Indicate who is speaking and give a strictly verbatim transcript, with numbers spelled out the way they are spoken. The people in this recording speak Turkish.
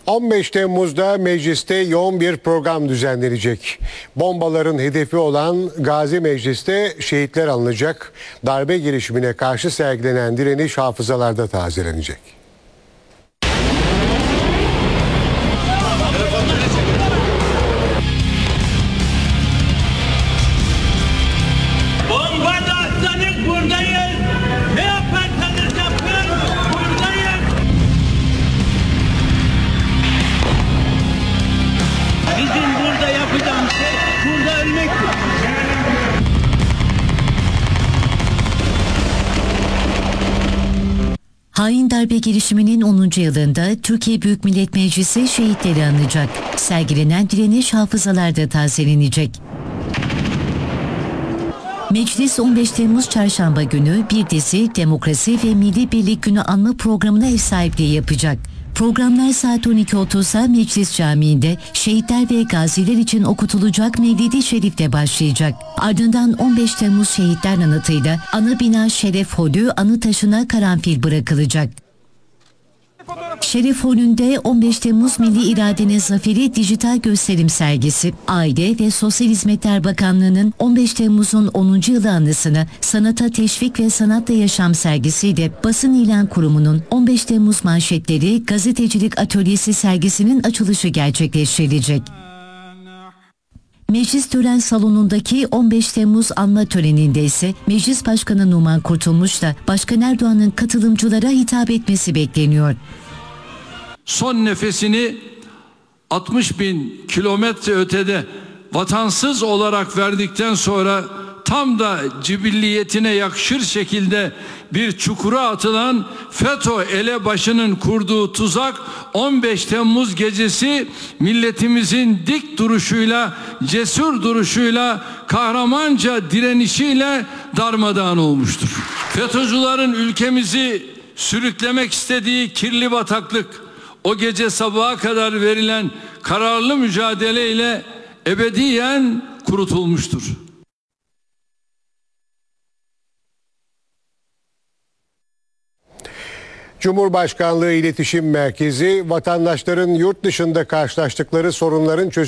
Speaker 1: on beş Temmuz'da mecliste yoğun bir program düzenlenecek. Bombaların hedefi olan Gazi Meclis'te şehitler anılacak. Darbe girişimine karşı sergilenen direniş hafızalarda tazelenecek.
Speaker 2: Hain darbe girişiminin onuncu yılında Türkiye Büyük Millet Meclisi şehitleri anacak. Sergilenen direniş hafızalarda tazelenecek. Meclis on beş Temmuz Çarşamba günü bir dizi Demokrasi ve Milli Birlik Günü anma programına ev sahipliği yapacak. Programlar saat on iki otuzda Meclis Camii'nde şehitler ve gaziler için okutulacak Mevlid-i Şerif'le başlayacak. Ardından on beş Temmuz Şehitler Anıtı'yla ana bina Şeref Holü anı taşına karanfil bırakılacak. Şeref Holü'nde on beş Temmuz Milli İradenin Zaferi dijital gösterim sergisi, Aile ve Sosyal Hizmetler Bakanlığı'nın on beş Temmuz'un onuncu yılı anısını Sanata Teşvik ve Sanatla Yaşam sergisiyle Basın İlan Kurumu'nun on beş Temmuz Manşetleri Gazetecilik Atölyesi sergisinin açılışı gerçekleştirilecek. Meclis tören salonundaki on beş Temmuz anma töreninde ise Meclis Başkanı Numan Kurtulmuş'la Başkan Erdoğan'ın katılımcılara hitap etmesi bekleniyor.
Speaker 3: Son nefesini altmış bin kilometre ötede vatansız olarak verdikten sonra tam da cibilliyetine yakışır şekilde bir çukura atılan FETÖ elebaşının kurduğu tuzak on beş Temmuz gecesi milletimizin dik duruşuyla, cesur duruşuyla, kahramanca direnişiyle darmadağın olmuştur. FETÖ'cülerin ülkemizi sürüklemek istediği kirli bataklık o gece sabaha kadar verilen kararlı mücadeleyle ebediyen kurutulmuştur.
Speaker 1: Cumhurbaşkanlığı İletişim Merkezi vatandaşların yurt dışında karşılaştıkları sorunların çözümü